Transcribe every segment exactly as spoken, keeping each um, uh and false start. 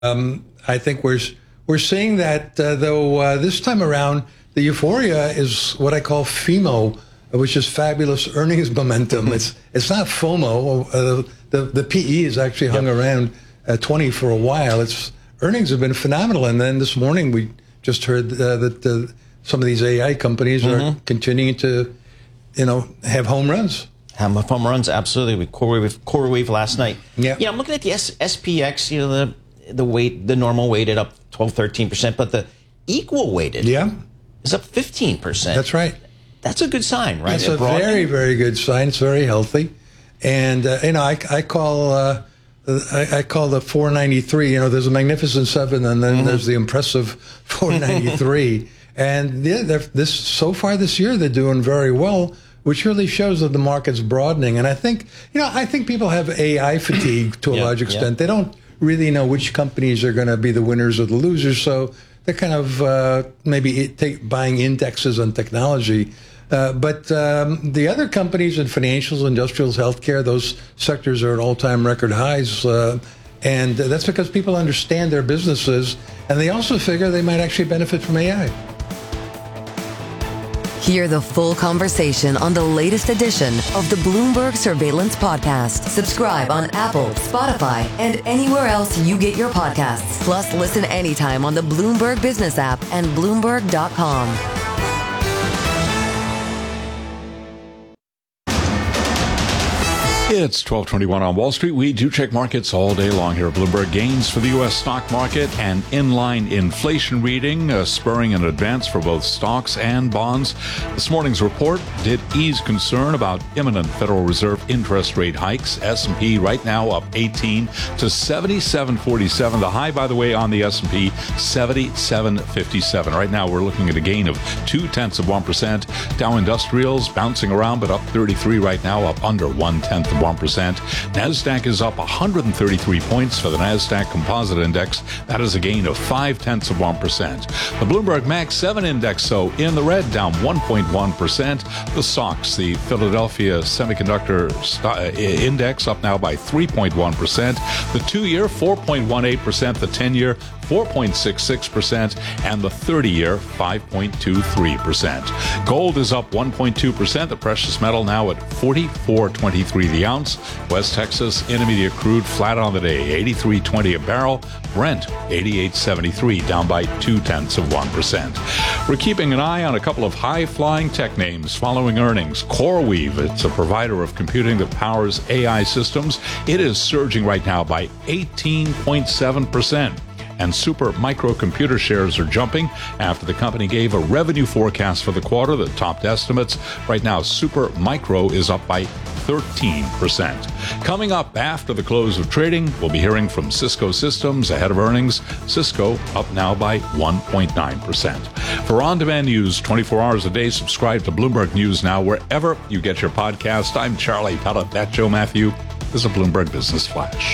Um, I think we're we're seeing that, uh, though, uh, this time around, the euphoria is what I call FEMO, which is fabulous earnings momentum. It's it's not FOMO. Uh, the the P E has actually hung yep. around at twenty for a while. It's earnings have been phenomenal, and then this morning we just heard uh, that uh, some of these A I companies mm-hmm. are continuing to, you know, have home runs. Have home runs, absolutely. With CoreWeave, CoreWeave last night. Yeah, yeah. I'm looking at the S- SPX. You know, the the weight, the normal weighted up twelve, thirteen percent, but the equal weighted, yeah, is up fifteen percent. That's right. That's a good sign, right? It's a very, very good sign. It's very healthy, and uh, you know, I, I call uh, I, I call the four ninety-three. You know, there's a magnificent seven, and then mm-hmm. there's the impressive four ninety-three. And yeah, this so far this year they're doing very well, which really shows that the market's broadening. And I think, you know, I think people have A I fatigue to a yeah, large extent. Yeah. They don't really know which companies are going to be the winners or the losers, so they're kind of uh, maybe take, buying indexes on technology. Uh, but um, the other companies in financials, industrials, healthcare, those sectors are at all-time record highs. Uh, and that's because people understand their businesses, and they also figure they might actually benefit from A I. Hear the full conversation on the latest edition of the Bloomberg Surveillance Podcast. Subscribe on Apple, Spotify, and anywhere else you get your podcasts. Plus, listen anytime on the Bloomberg Business app and Bloomberg dot com. It's twelve twenty-one on Wall Street. We do check markets all day long here at Bloomberg. Gains for the U S stock market and inline inflation reading, uh, spurring an advance for both stocks and bonds. This morning's report did ease concern about imminent Federal Reserve interest rate hikes. S and P right now up eighteen to seventy-seven forty-seven. The high, by the way, on the S and P, seventy-seven fifty-seven. Right now we're looking at a gain of two-tenths of one percent. Dow Industrials bouncing around, but up thirty-three right now, up under one-tenth of one percent. NASDAQ is up one hundred thirty-three points for the NASDAQ Composite Index. That is a gain of five-tenths of one percent. The Bloomberg Max seven Index, so in the red, down one point one percent. The S O X, the Philadelphia Semiconductor St- Index, up now by three point one percent. The two-year, four point one eight percent. The ten-year, four point six six percent, and the thirty-year, five point two three percent. Gold is up one point two percent. The precious metal now at forty-four twenty-three the ounce. West Texas Intermediate crude flat on the day, eighty-three twenty a barrel. Brent, eighty-eight seventy-three, down by two-tenths of one percent. We're keeping an eye on a couple of high-flying tech names following earnings. CoreWeave, it's a provider of computing that powers A I systems. It is surging right now by eighteen point seven percent. And Super Micro computer shares are jumping after the company gave a revenue forecast for the quarter that topped estimates. Right now, Super Micro is up by thirteen percent. Coming up after the close of trading, we'll be hearing from Cisco Systems ahead of earnings. Cisco up now by one point nine percent. For on-demand news twenty-four hours a day, subscribe to Bloomberg News Now wherever you get your podcast. I'm Charlie Pellet. That's Joe Matthew. This is a Bloomberg Business Flash.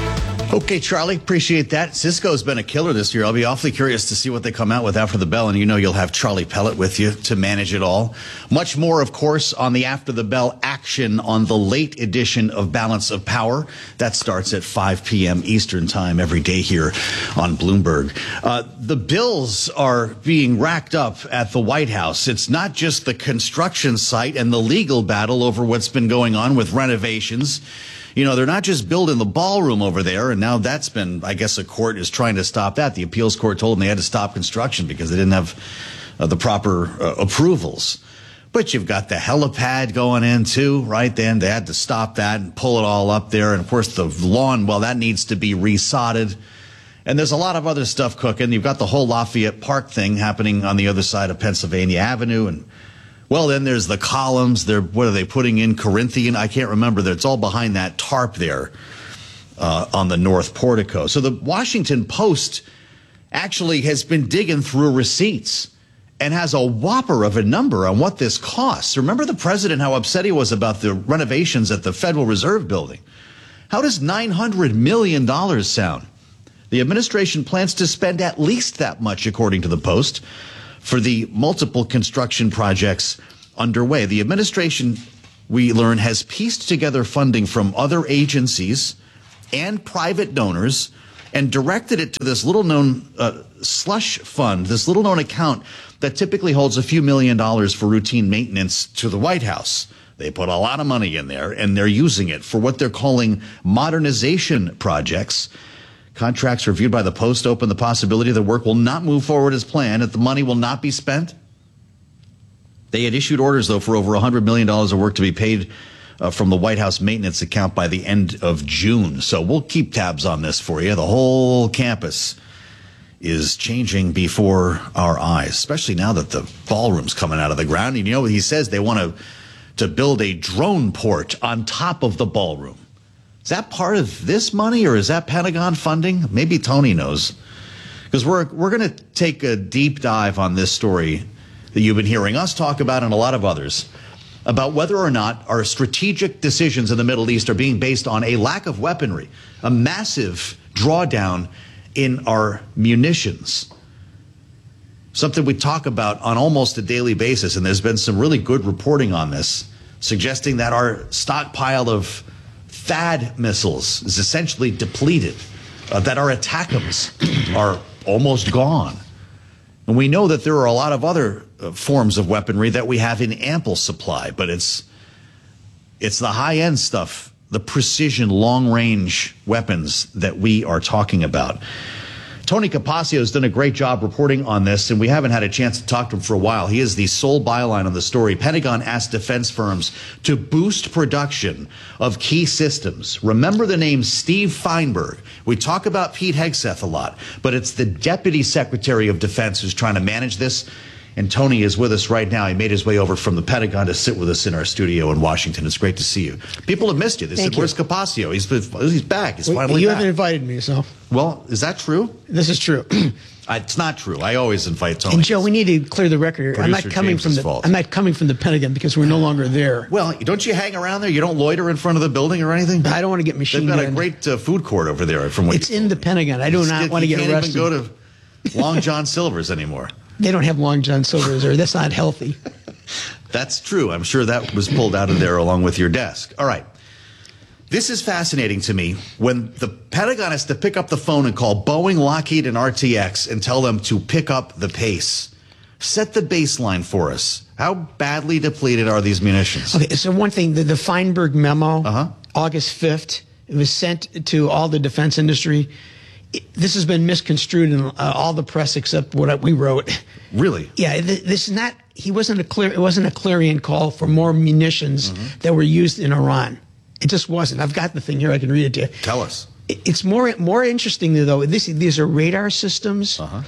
Okay, Charlie, appreciate that. Cisco's been a killer this year. I'll be awfully curious to see what they come out with after the bell, and you know you'll have Charlie Pellet with you to manage it all. Much more, of course, on the after the bell action on the late edition of Balance of Power. That starts at five p.m. Eastern Time every day here on Bloomberg. Uh, the bills are being racked up at the White House. It's not just the construction site and the legal battle over what's been going on with renovations. You know, they're not just building the ballroom over there, and now that's been, I guess, a court is trying to stop that. The appeals court told them they had to stop construction because they didn't have uh, the proper uh, approvals. But you've got the helipad going in, too, right? Then they had to stop that and pull it all up there. And, of course, the lawn, well, that needs to be resodded. And there's a lot of other stuff cooking. You've got the whole Lafayette Park thing happening on the other side of Pennsylvania Avenue, and well, then there's the columns. They're, what are they putting in? Corinthian? I can't remember. It's all behind that tarp there uh, on the north portico. So the Washington Post actually has been digging through receipts and has a whopper of a number on what this costs. Remember the president, how upset he was about the renovations at the Federal Reserve Building. How does nine hundred million dollars sound? The administration plans to spend at least that much, according to the Post, for the multiple construction projects underway. The administration, we learn, has pieced together funding from other agencies and private donors and directed it to this little-known uh, slush fund, this little-known account that typically holds a few million dollars for routine maintenance to the White House. They put a lot of money in there, and they're using it for what they're calling modernization projects. Contracts reviewed by the Post open the possibility the work will not move forward as planned, that the money will not be spent. They had issued orders, though, for over one hundred million dollars of work to be paid uh, from the White House maintenance account by the end of June. So we'll keep tabs on this for you. The whole campus is changing before our eyes, especially now that the ballroom's coming out of the ground. And you know, he says they want to to build a drone port on top of the ballroom. Is that part of this money, or is that Pentagon funding? Maybe Tony knows. Because we're, we're going to take a deep dive on this story that you've been hearing us talk about and a lot of others, about whether or not our strategic decisions in the Middle East are being based on a lack of weaponry, a massive drawdown in our munitions. Something we talk about on almost a daily basis, and there's been some really good reporting on this, suggesting that our stockpile of THAAD missiles is essentially depleted, uh, that our ATACMS are almost gone. And we know that there are a lot of other uh, forms of weaponry that we have in ample supply, but it's it's the high-end stuff, the precision, long-range weapons that we are talking about. Tony Capaccio has done a great job reporting on this, and we haven't had a chance to talk to him for a while. He is the sole byline on the story. Pentagon asked defense firms to boost production of key systems. Remember the name Steve Feinberg. We talk about Pete Hegseth a lot, but it's the Deputy Secretary of Defense who's trying to manage this. And Tony is with us right now. He made his way over from the Pentagon to sit with us in our studio in Washington. It's great to see you. People have missed you. They Thank said, "Where's Capaccio? He's he's back. He's well, finally you back." You haven't invited me, so. Well, is that true? This is true. It's not true. I always invite Tony. And Joe, we need to clear the record here. Producer I'm not coming James's from the. fault. I'm not coming from the Pentagon because we're no longer there. Well, don't you hang around there? You don't loiter in front of the building or anything? I don't want to get machine They've got gunned. a great uh, food court over there. From what it's you in the Pentagon. I do not you want to get can't arrested. even go to Long John Silver's anymore. They don't have Long John Silver's there. That's not healthy. That's true. I'm sure that was pulled out of there along with your desk. All right. This is fascinating to me when the Pentagon has to pick up the phone and call Boeing, Lockheed, and R T X and tell them to pick up the pace. Set the baseline for us. How badly depleted are these munitions? Okay, so one thing, the, the Feinberg memo, Uh-huh. August fifth, it was sent to all the defense industry. It, this has been misconstrued in uh, all the press except what we wrote. Really? Yeah, th- this is not. He wasn't a clear. It wasn't a clarion call for more munitions Mm-hmm. that were used in Iran. It just wasn't. I've got the thing here. I can read it to you. Tell us. It, it's more more interesting though. This these are radar systems Uh-huh.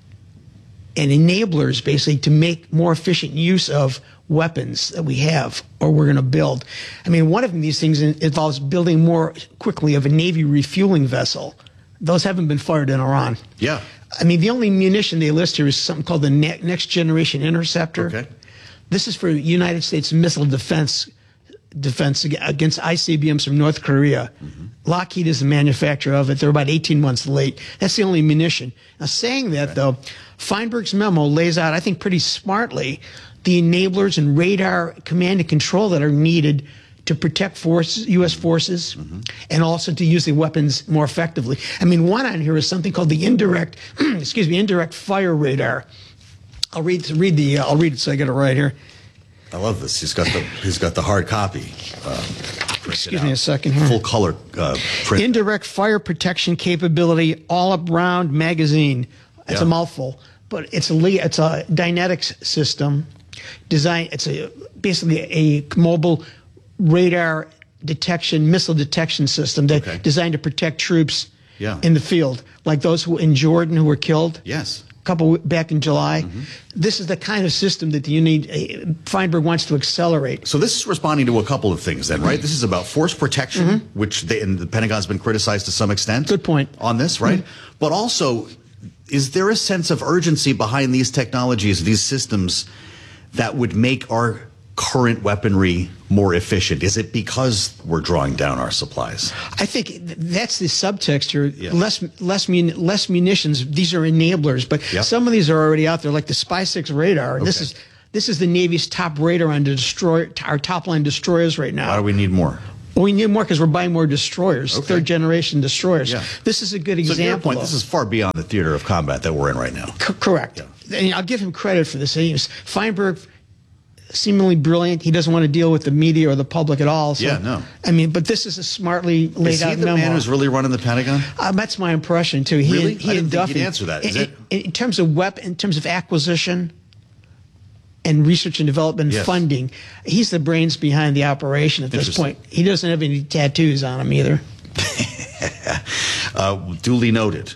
and enablers basically to make more efficient use of weapons that we have or we're going to build. I mean, one of these things involves building more quickly of a Navy refueling vessel. Those haven't been fired in Iran. Yeah. I mean, the only munition they list here is something called the ne- Next Generation Interceptor. Okay. This is for United States missile defense defense ag- against I C B Ms from North Korea. Mm-hmm. Lockheed is the manufacturer of it. They're about eighteen months late. That's the only munition. Now, saying that, okay. though, Feinberg's memo lays out, I think, pretty smartly the enablers and radar command and control that are needed to protect forces, U S forces, mm-hmm. and also to use the weapons more effectively. I mean, one on here is something called the indirect, excuse me, indirect fire radar. I'll read read the. Uh, I'll read it so I get it right here. I love this. He's got the he's got the hard copy. Uh, Excuse me a second here. Full color uh, print. Indirect fire protection capability, all up round magazine. That's Yeah. a mouthful, but it's a le- it's a Dynetics system. Design. It's a basically a mobile radar detection, missile detection system that Okay. designed to protect troops Yeah. in the field, like those who in Jordan who were killed. Yes. A couple back in July. Mm-hmm. This is the kind of system that the Uni- uh, Feinberg wants to accelerate. So this is responding to a couple of things then, right? This is about force protection, mm-hmm. which they, and the Pentagon's been criticized to some extent. Good point. On this, right? Mm-hmm. But also, is there a sense of urgency behind these technologies, these systems, that would make our current weaponry more efficient? Is it because we're drawing down our supplies? I think th- that's the subtext here. Yeah. Less, less, mun- less munitions. These are enablers, but Yep. some of these are already out there, like the Spy six radar. This Okay. is this is the Navy's top radar on the destroyer, our top line destroyers right now. Why do we need more? Well, we need more because we're buying more destroyers, Okay. third generation destroyers. Yeah. This is a good So example. to your point, though. this is far beyond the theater of combat that we're in right now. C- correct. And I'll give him credit for this. He was, Feinberg, seemingly brilliant. He doesn't want to deal with the media or the public at all. So, Yeah, no. I mean, but this is a smartly laid Is he out the memo. man who's really running the Pentagon? Uh, that's my impression too. He Really? and, he I didn't and think Duffy. he'd answer that. Is in, it- in, in terms of weapon, in terms of acquisition and research and development Yes. funding, he's the brains behind the operation at this Interesting. point. He doesn't have any tattoos on him either. Uh, duly noted.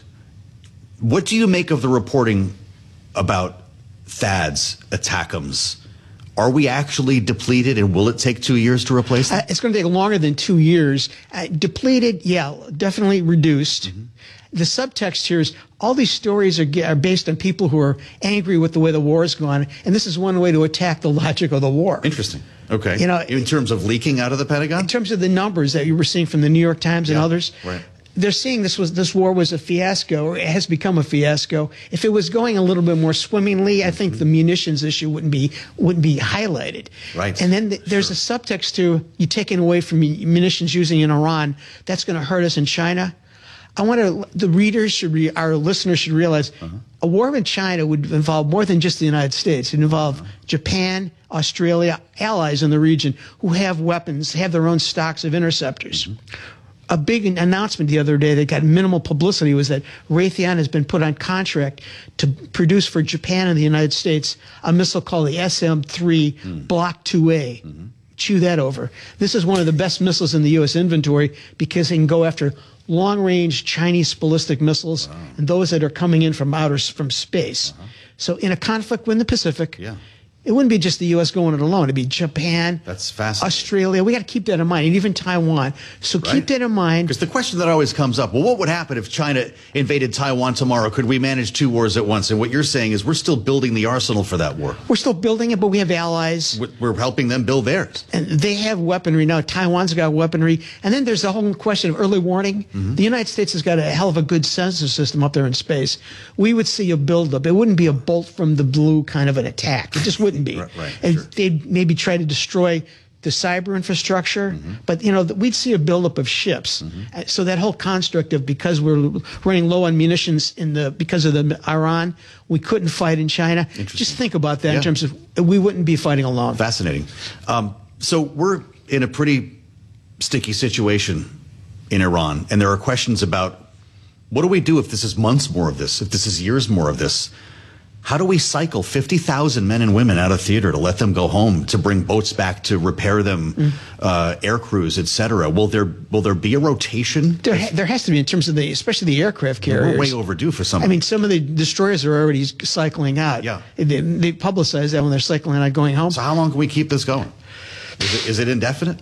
What do you make of the reporting about THAADs, ATACMS? Are we actually depleted, and will it take two years to replace them? Uh, it's going to take longer than two years. Uh, depleted, yeah, definitely reduced. Mm-hmm. The subtext here is all these stories are, ge- are based on people who are angry with the way the war has gone, and this is one way to attack the logic of the war. Interesting. Okay. You know, in terms of leaking out of the Pentagon? In terms of the numbers that you were seeing from the New York Times and Yeah, others, right. they're seeing this was this war was a fiasco, or it has become a fiasco. If it was going a little bit more swimmingly, I think the munitions issue wouldn't be wouldn't be highlighted. Right. And then th- there's Sure. a subtext to you taking away from munitions using in Iran. That's going to hurt us in China. I want to the readers should re, our listeners should realize Uh-huh. a war with China would involve more than just the United States. It would involve Uh-huh. Japan, Australia, allies in the region who have weapons, have their own stocks of interceptors. Mm-hmm. A big announcement the other day that got minimal publicity was that Raytheon has been put on contract to produce for Japan and the United States a missile called the S M three Block two A. Chew that over. This is one of the best missiles in the U S inventory because it can go after long-range Chinese ballistic missiles and those that are coming in from outer from space. So in a conflict in the Pacific, Yeah. it wouldn't be just the U S going it alone. It'd be Japan, That's fascinating. Australia. We got to keep that in mind, and even Taiwan. So keep Right. that in mind. Because the question that always comes up, well, what would happen if China invaded Taiwan tomorrow? Could we manage two wars at once? And what you're saying is we're still building the arsenal for that war. We're still building it, but we have allies, We're- We're helping them build theirs. and they have weaponry now. Taiwan's got weaponry, and then there's the whole question of early warning. Mm-hmm. The United States has got a hell of a good sensor system up there in space. We would see a buildup. It wouldn't be a bolt from the blue kind of an attack. It just wouldn't be. Right, right, And sure. they'd maybe try to destroy the cyber infrastructure, but you know th- we'd see a buildup of ships. Uh, So that whole construct of because we're running low on munitions in the because of the Iran, we couldn't fight in China. Just think about that Yeah. in terms of we wouldn't be fighting alone. Fascinating. Um, so we're in a pretty sticky situation in Iran, and there are questions about what do we do if this is months more of this, if this is years more of this? How do we cycle fifty thousand men and women out of theater to let them go home, to bring boats back, to repair them, Mm. uh, air crews, et cetera? Will there will there be a rotation? There, ha- there has to be in terms of the, especially the aircraft carriers. We're way overdue for some. I mean, some of the destroyers are already cycling out. Yeah. They, they publicize that when they're cycling out, going home. So how long can we keep this going? Is it, is it indefinite?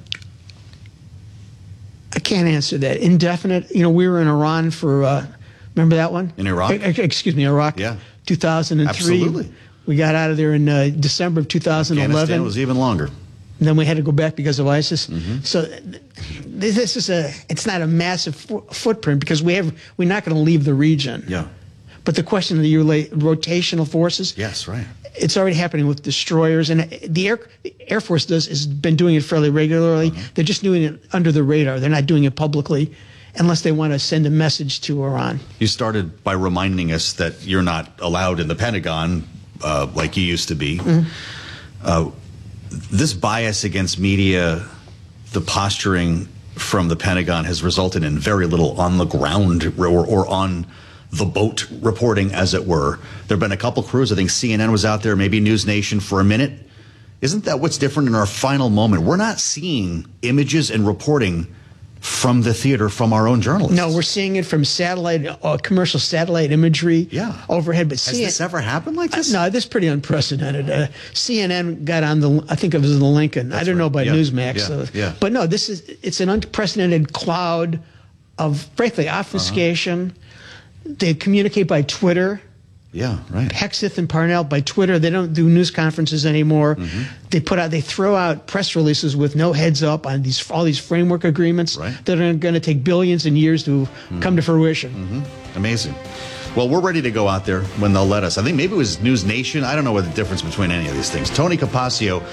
I can't answer that. Indefinite. You know, we were in Iran for, uh, remember that one? In Iraq? E- excuse me, Iraq. Yeah. two thousand three. Absolutely. We got out of there in uh, December of two thousand eleven. Afghanistan was even longer. And then we had to go back because of ISIS. Mm-hmm. So th- this is a, it's not a massive fo- footprint because we have, we're not going to leave the region. Yeah. But the question of the rela- rotational forces, Yes, right. it's already happening with destroyers, and the Air, the Air Force does has been doing it fairly regularly. Uh-huh. They're just doing it under the radar. They're not doing it publicly, unless they want to send a message to Iran. You started by reminding us that you're not allowed in the Pentagon uh, like you used to be. Mm-hmm. Uh, this bias against media, the posturing from the Pentagon has resulted in very little on the ground or, or on the boat reporting, as it were. There have been a couple crews. I think C N N was out there, maybe News Nation for a minute. Isn't that what's different in our final moment? We're not seeing images and reporting from the theater from our own journalists. No, we're seeing it from satellite, uh, commercial satellite imagery Yeah. overhead. But Has C N N this ever happened like this? No, this is pretty unprecedented. Uh, C N N got on the, I think it was the Lincoln. I don't know right. about Yeah. Newsmax. Yeah. So, Yeah. But no, this is, it's an unprecedented cloud of, frankly, obfuscation. Uh-huh. They communicate by Twitter. Yeah, right. Hexeth and Parnell by Twitter. They don't do news conferences anymore. Mm-hmm. They put out, they throw out press releases with no heads up on these all these framework agreements Right. that are going to take billions and years to come to fruition. Mm-hmm. Amazing. Well, we're ready to go out there when they'll let us. I think maybe it was News Nation. I don't know what the difference between any of these things. Tony Capaccio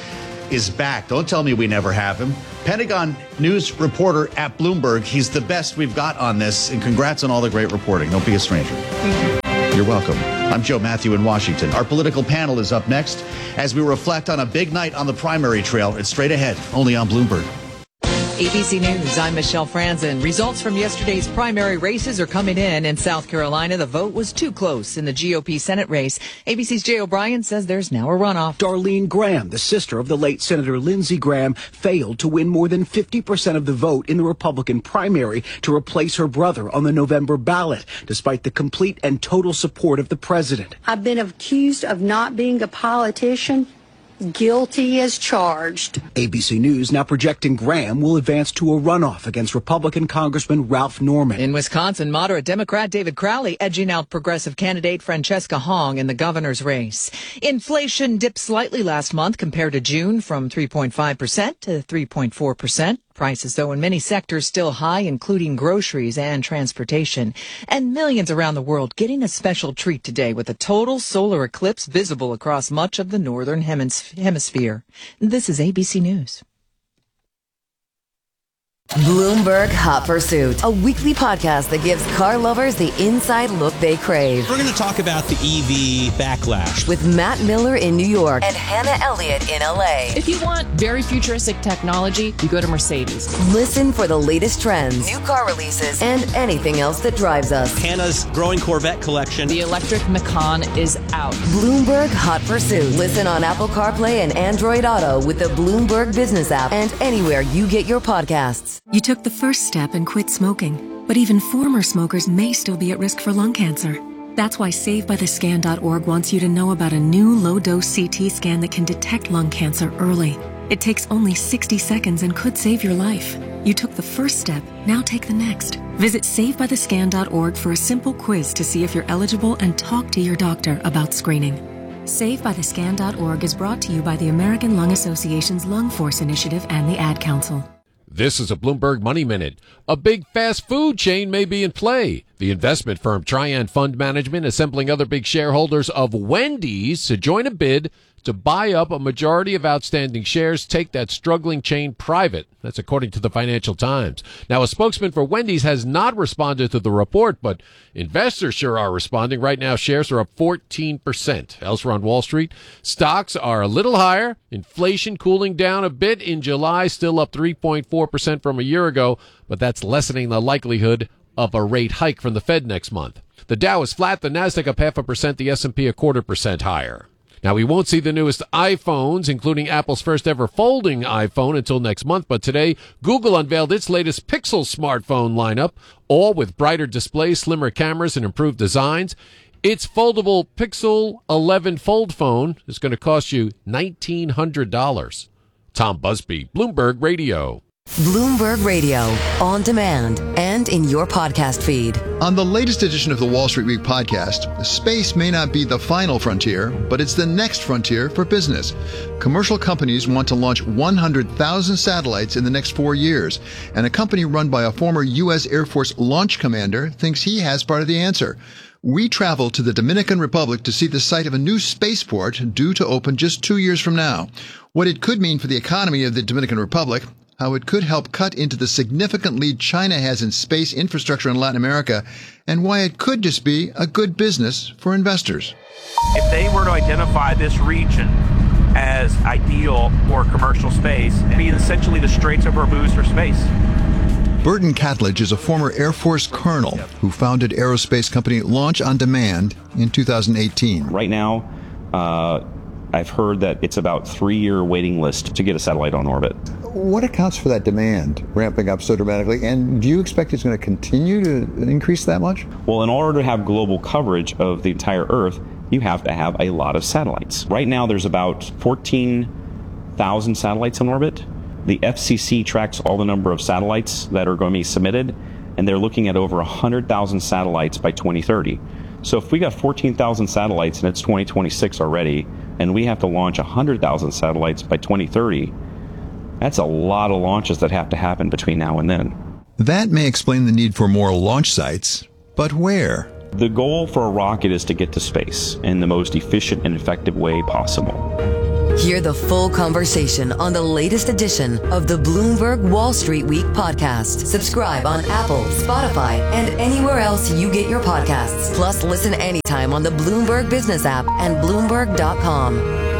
is back. Don't tell me we never have him. Pentagon news reporter at Bloomberg. He's the best we've got on this, and congrats on all the great reporting. Don't be a stranger. You're welcome. I'm Joe Matthew in Washington. Our political panel is up next as we reflect on a big night on the primary trail. It's straight ahead, only on Bloomberg. A B C News, I'm Michelle Franzen. Results from yesterday's primary races are coming in. In South Carolina, the vote was too close in the G O P Senate race. A B C's Jay O'Brien says there's now a runoff. Darlene Graham, the sister of the late Senator Lindsey Graham, failed to win more than fifty percent of the vote in the Republican primary to replace her brother on the November ballot, despite the complete and total support of the president. I've been accused of not being a politician. Guilty as charged. A B C News now projecting Graham will advance to a runoff against Republican Congressman Ralph Norman. In Wisconsin, moderate Democrat David Crowley edging out progressive candidate Francesca Hong in the governor's race. Inflation dipped slightly last month compared to June from three point five percent to three point four percent. Prices, though, in many sectors still high, including groceries and transportation. And millions around the world getting a special treat today with a total solar eclipse visible across much of the northern hemis- hemisphere. This is A B C News. Bloomberg Hot Pursuit, a weekly podcast that gives car lovers the inside look they crave. We're going to talk about the E V backlash with Matt Miller in New York and Hannah Elliott in L A. If you want very futuristic technology, you go to Mercedes. Listen for the latest trends, new car releases, and anything else that drives us. Hannah's growing Corvette collection. The electric Macan is out. Bloomberg Hot Pursuit. Listen on Apple CarPlay and Android Auto with the Bloomberg Business app and anywhere you get your podcasts. You took the first step and quit smoking, but even former smokers may still be at risk for lung cancer. That's why Save By The Scan dot org wants you to know about a new low-dose C T scan that can detect lung cancer early. It takes only sixty seconds and could save your life. You took the first step, now take the next. Visit Save By The Scan dot org for a simple quiz to see if you're eligible and talk to your doctor about screening. Save By The Scan dot org is brought to you by the American Lung Association's Lung Force Initiative and the Ad Council. This is a Bloomberg Money Minute. A big fast food chain may be in play. The investment firm Trian Fund Management assembling other big shareholders of Wendy's to join a bid to buy up a majority of outstanding shares, take that struggling chain private. That's according to the Financial Times. Now, a spokesman for Wendy's has not responded to the report, but investors sure are responding. Right now, shares are up fourteen percent. Elsewhere on Wall Street, stocks are a little higher. Inflation cooling down a bit in July, still up three point four percent from a year ago, but that's lessening the likelihood of a rate hike from the Fed next month. The Dow is flat, the Nasdaq up half a percent, the S and P a quarter percent higher. Now, we won't see the newest iPhones, including Apple's first ever folding iPhone, until next month. But today, Google unveiled its latest Pixel smartphone lineup, all with brighter displays, slimmer cameras, and improved designs. Its foldable Pixel eleven Fold phone is going to cost you nineteen hundred dollars. Tom Busby, Bloomberg Radio. Bloomberg Radio, on demand and in your podcast feed. On the latest edition of the Wall Street Week podcast, space may not be the final frontier, but it's the next frontier for business. Commercial companies want to launch one hundred thousand satellites in the next four years, and a company run by a former U S Air Force launch commander thinks he has part of the answer. We travel to the Dominican Republic to see the site of a new spaceport due to open just two years from now. What it could mean for the economy of the Dominican Republic, how it could help cut into the significant lead China has in space infrastructure in Latin America, and why it could just be a good business for investors. If they were to identify this region as ideal for commercial space, it'd be essentially the Straits of Hormuz for space. Burton Catledge is a former Air Force colonel who founded aerospace company Launch on Demand in two thousand eighteen. Right now, uh, I've heard that it's about three-year waiting list to get a satellite on orbit. What accounts for that demand ramping up so dramatically? And do you expect it's going to continue to increase that much? Well, in order to have global coverage of the entire Earth, you have to have a lot of satellites. Right now, there's about fourteen thousand satellites on orbit. The F C C tracks all the number of satellites that are going to be submitted, and they're looking at over one hundred thousand satellites by twenty thirty. So if we got fourteen thousand satellites and it's twenty twenty-six already, and we have to launch one hundred thousand satellites by twenty thirty, that's a lot of launches that have to happen between now and then. That may explain the need for more launch sites, but where? The goal for a rocket is to get to space in the most efficient and effective way possible. Hear the full conversation on the latest edition of the Bloomberg Wall Street Week podcast. Subscribe on Apple, Spotify, and anywhere else you get your podcasts. Plus, listen anytime on the Bloomberg Business app and Bloomberg dot com.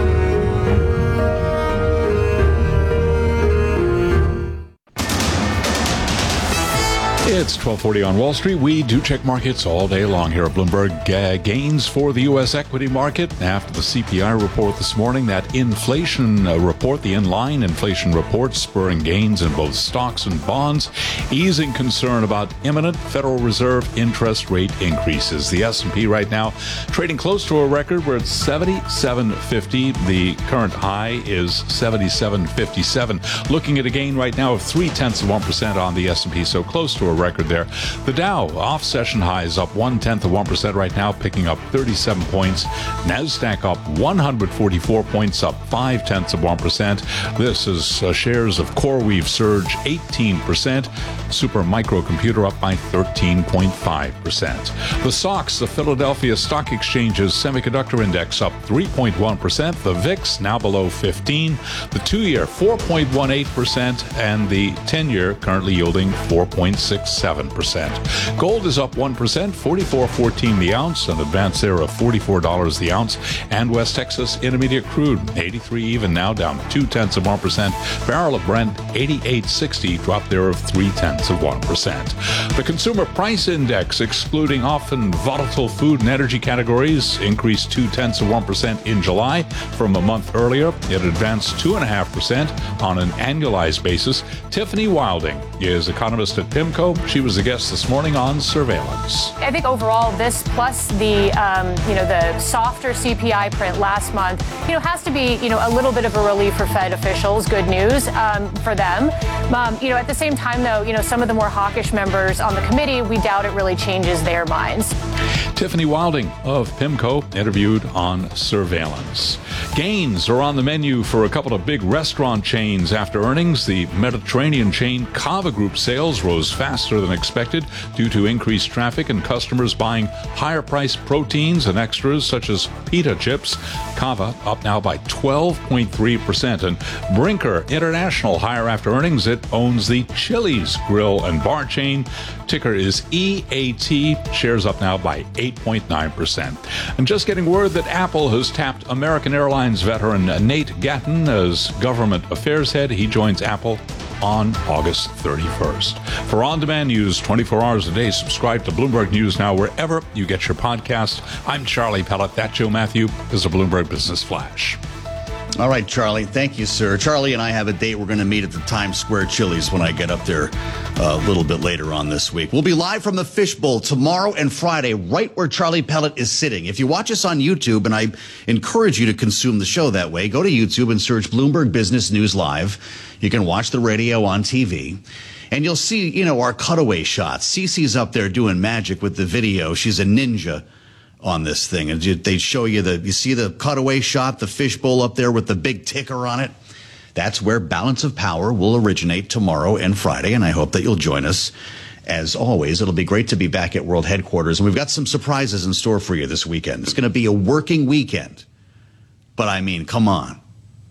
It's twelve forty on Wall Street. We do check markets all day long here at Bloomberg. Uh, gains for the U S equity market after the C P I report this morning. That inflation uh, report, the inline inflation report, spurring gains in both stocks and bonds, easing concern about imminent Federal Reserve interest rate increases. The S and P right now trading close to a record. We're at seventy-seven fifty. The current high is seventy-seven fifty-seven. Looking at a gain right now of three tenths of one percent on the S and P, so close to a record there. The Dow off session highs up one tenth of one percent right now, picking up thirty-seven points. NASDAQ up one hundred forty-four points, up five tenths of one percent. This is uh, shares of CoreWeave surge eighteen percent. Super Microcomputer up by thirteen point five percent. The S O X, the Philadelphia Stock Exchange's semiconductor index, up three point one percent. The V I X now below fifteen. The two-year four point one eight percent, and the ten-year currently yielding four point six seven percent. Gold is up one percent, forty-four fourteen the ounce, an advance there of forty-four dollars the ounce. And West Texas Intermediate crude, eighty-three even now, down two tenths of one percent. Barrel of Brent, eighty-eight sixty, drop there of three tenths of one percent. The Consumer Price Index, excluding often volatile food and energy categories, increased two tenths of one percent in July from a month earlier. It advanced two point five percent on an annualized basis. Tiffany Wilding is economist at PIMCO. She was a guest this morning on Surveillance. I think overall this plus the, um, you know, the softer C P I print last month, you know, has to be, you know, a little bit of a relief for Fed officials. Good news um, for them. Um, you know, at the same time, though, you know, some of the more hawkish members on the committee, we doubt it really changes their minds. Tiffany Wilding of PIMCO interviewed on Surveillance. Gains are on the menu for a couple of big restaurant chains after earnings. The Mediterranean chain Cava Group sales rose faster than expected due to increased traffic and customers buying higher priced proteins and extras such as pita chips. Cava up now by twelve point three percent. And Brinker International higher after earnings. It owns the Chili's grill and bar chain. Ticker is E A T. Shares up now by eight point nine percent. And just getting word that Apple has tapped American Airlines veteran Nate Gatton as government affairs head. He joins Apple on August thirty-first. For on-demand news twenty-four hours a day, subscribe to Bloomberg News Now wherever you get your podcast. I'm Charlie Pellet. That Joe Matthew is a Bloomberg Business Flash. All right, Charlie. Thank you, sir. Charlie and I have a date. We're going to meet at the Times Square Chili's when I get up there uh, a little bit later on this week. We'll be live from the Fishbowl tomorrow and Friday, right where Charlie Pellet is sitting. If you watch us on YouTube, and I encourage you to consume the show that way, go to YouTube and search Bloomberg Business News Live. You can watch the radio on T V. And you'll see, you know, our cutaway shots. Cece's up there doing magic with the video. She's a ninja on this thing. And they show you the, you see the cutaway shot, the fishbowl up there with the big ticker on it. That's where Balance of Power will originate tomorrow and Friday. And I hope that you'll join us. As always, it'll be great to be back at World Headquarters. And we've got some surprises in store for you this weekend. It's going to be a working weekend. But I mean, come on.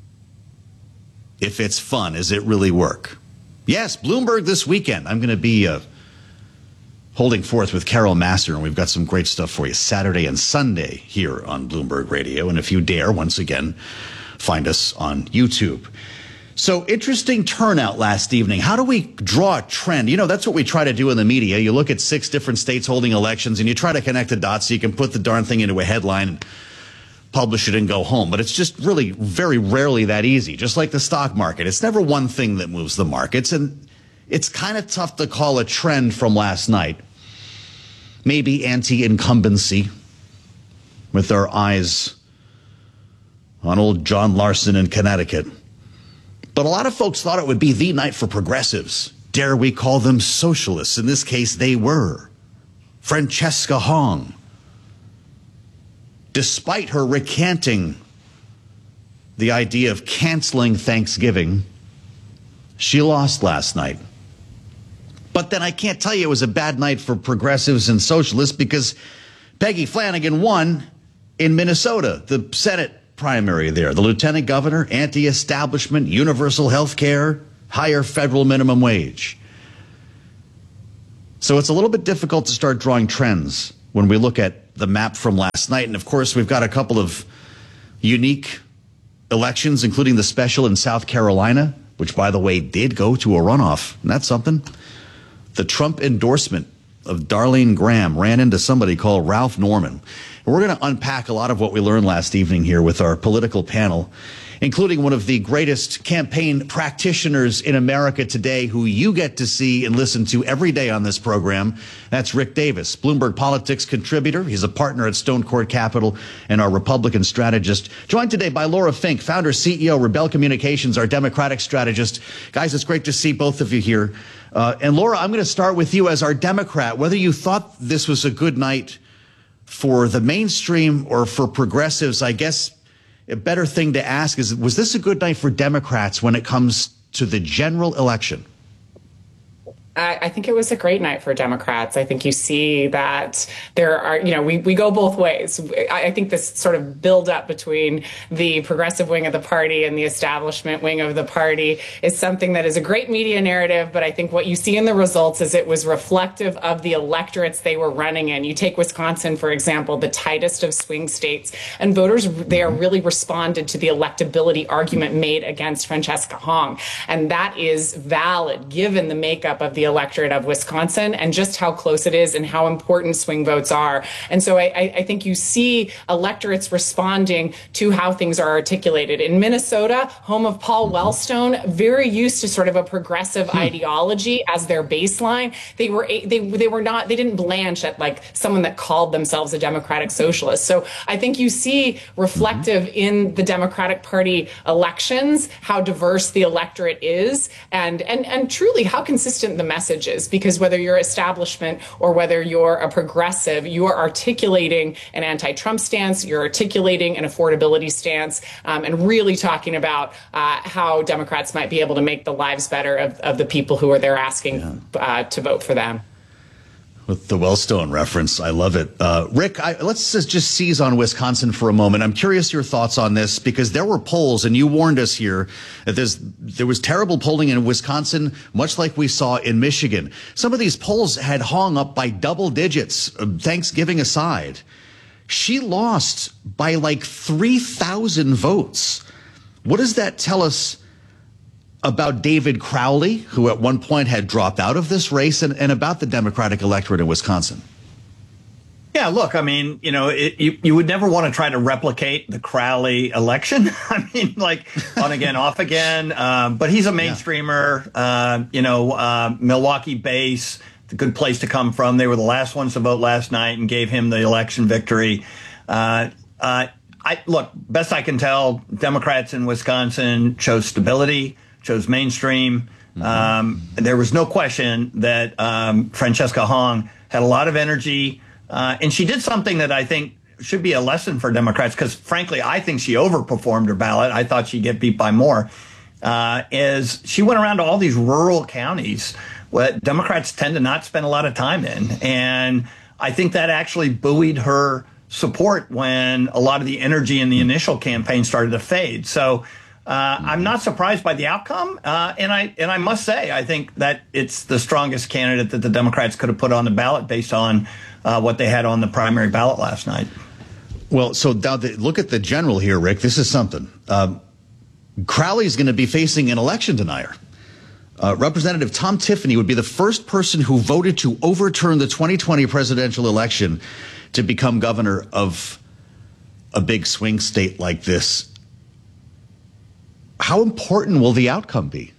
If it's fun, is it really work? Yes, Bloomberg this weekend. I'm going to be uh, holding forth with Carol Master, and we've got some great stuff for you Saturday and Sunday here on Bloomberg Radio. And if you dare, once again, find us on YouTube. So interesting turnout last evening. How do we draw a trend? You know, that's what we try to do in the media. You look at six different states holding elections, and you try to connect the dots so you can put the darn thing into a headline and publish it and go home. But it's just really very rarely that easy. Just like the stock market. It's never one thing that moves the markets. And it's kind of tough to call a trend from last night. Maybe anti-incumbency with our eyes on old John Larson in Connecticut. But a lot of folks thought it would be the night for progressives. Dare we call them socialists? In this case, they were. Francesca Hong. Despite her recanting the idea of canceling Thanksgiving, she lost last night. But then I can't tell you it was a bad night for progressives and socialists because Peggy Flanagan won in Minnesota. The Senate primary there. The lieutenant governor, anti-establishment, universal health care, higher federal minimum wage. So it's a little bit difficult to start drawing trends when we look at the map from last night. And of course, we've got a couple of unique elections, including the special in South Carolina, which, by the way, did go to a runoff. And that's something. The Trump endorsement of Darlene Graham ran into somebody called Ralph Norman. And we're going to unpack a lot of what we learned last evening here with our political panel, including one of the greatest campaign practitioners in America today, who you get to see and listen to every day on this program. That's Rick Davis, Bloomberg Politics contributor. He's a partner at Stone Court Capital and our Republican strategist. Joined today by Laura Fink, founder, C E O, Rebel Communications, our Democratic strategist. Guys, it's great to see both of you here. Uh, and Laura, I'm going to start with you as our Democrat. Whether you thought this was a good night for the mainstream or for progressives, I guess a better thing to ask is, was this a good night for Democrats when it comes to the general election? I, I think it was a great night for Democrats. I think you see that there are, you know, we, we go both ways. I, I think this sort of build up between the progressive wing of the party and the establishment wing of the party is something that is a great media narrative. But I think what you see in the results is it was reflective of the electorates they were running in. You take Wisconsin, for example, the tightest of swing states, and voters there really responded to the electability argument made against Francesca Hong. And that is valid given the makeup of the electorate of Wisconsin and just how close it is and how important swing votes are. And so I, I think you see electorates responding to how things are articulated. In Minnesota, home of Paul Wellstone, very used to sort of a progressive hmm. ideology as their baseline. They were they they were not they didn't blanch at like someone that called themselves a Democratic Socialist. So I think you see reflective mm-hmm. in the Democratic Party elections how diverse the electorate is and and and truly how consistent the messages, because whether you're establishment or whether you're a progressive, you are articulating an anti-Trump stance, you're articulating an affordability stance, um, and really talking about uh, how Democrats might be able to make the lives better of, of the people who are there asking yeah. uh, to vote for them. With the Wellstone reference, I love it. Uh, Rick, I, let's just seize on Wisconsin for a moment. I'm curious your thoughts on this, because there were polls, and you warned us here that there's, there was terrible polling in Wisconsin, much like we saw in Michigan. Some of these polls had Hong up by double digits, Thanksgiving aside. She lost by like three thousand votes. What does that tell us about David Crowley, who at one point had dropped out of this race, and, and about the Democratic electorate in Wisconsin? Yeah, look, I mean, you know, it, you, you would never want to try to replicate the Crowley election. I mean, like on again, off again. Um, but he's a mainstreamer, yeah. uh, you know, uh, Milwaukee base, it's a good place to come from. They were the last ones to vote last night and gave him the election victory. Uh, uh, I look, best I can tell, Democrats in Wisconsin chose stability, chose mainstream. Mm-hmm. Um, there was no question that um, Francesca Hong had a lot of energy, uh, and she did something that I think should be a lesson for Democrats, because frankly, I think she overperformed her ballot. I thought she'd get beat by more. Uh, is she went around to all these rural counties what Democrats tend to not spend a lot of time in, and I think that actually buoyed her support when a lot of the energy in the initial campaign started to fade. So. Uh, I'm not surprised by the outcome, uh, and I and I must say I think that it's the strongest candidate that the Democrats could have put on the ballot based on uh, what they had on the primary ballot last night. Well, so now the, look at the general here, Rick. This is something. Um, Crowley is going to be facing an election denier. Uh, Representative Tom Tiffany would be the first person who voted to overturn the twenty twenty presidential election to become governor of a big swing state like this. How important will the outcome be?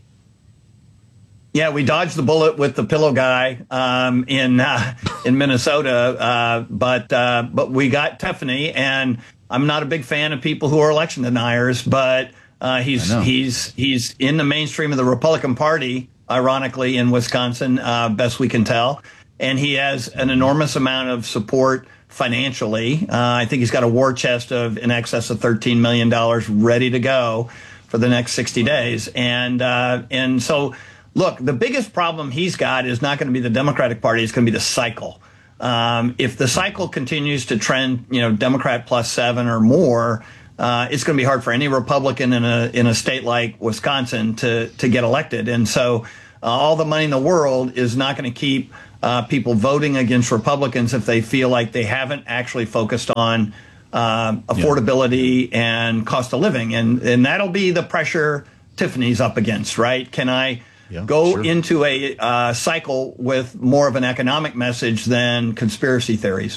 Yeah, we dodged the bullet with the pillow guy um, in uh, in Minnesota, uh, but uh, but we got Tiffany, and I'm not a big fan of people who are election deniers, but uh, he's he's he's in the mainstream of the Republican Party, ironically, in Wisconsin, uh, best we can tell, and he has an enormous amount of support financially. Uh, I think he's got a war chest of in excess of thirteen million dollars ready to go for the next sixty days. And uh, and so, look, the biggest problem he's got is not going to be the Democratic Party. It's going to be the cycle. Um, if the cycle continues to trend, you know, Democrat plus seven or more, uh, it's going to be hard for any Republican in a in a state like Wisconsin to to get elected. And so uh, all the money in the world is not going to keep uh, people voting against Republicans if they feel like they haven't actually focused on uh, affordability yeah. and cost of living. And, and that'll be the pressure Tiffany's up against, right? Can I yeah, go sure. into a uh, cycle with more of an economic message than conspiracy theories?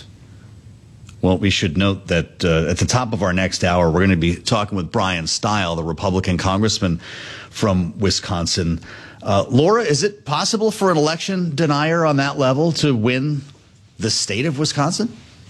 Well, we should note that uh, at the top of our next hour, we're going to be talking with Brian Stile, the Republican congressman from Wisconsin. Uh, Laura, is it possible for an election denier on that level to win the state of Wisconsin?